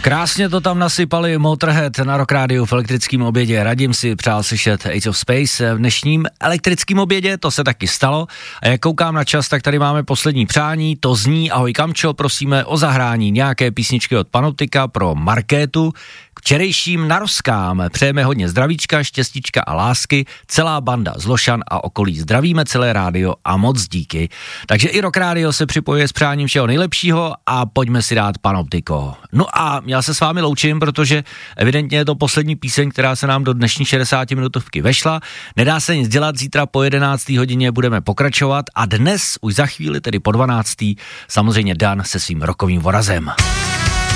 Krásně to tam nasypali Motorhead na Rock Rádiu v elektrickém obědě. Radim si přál slyšet Ace of Space v dnešním elektrickém obědě, to se taky stalo. A jak koukám na čas, tak tady máme poslední přání, to zní: ahoj Kamčo, prosíme o zahrání nějaké písničky od Panoptika pro Markétu. K včerejším narozkám přejeme hodně zdravíčka, štěstíčka a lásky, celá banda z Lošan a okolí. Zdravíme celé rádio a moc díky. Takže i Rock Rádio se připojuje s přáním všeho nejlepšího a pojďme si dát Panoptiko. No a já se s vámi loučím, protože evidentně je to poslední píseň, která se nám do dnešní 60-minutovky vešla. Nedá se nic dělat, zítra po 11. hodině budeme pokračovat a dnes už za chvíli, tedy po 12. samozřejmě Dan se svým rokovým vorazem.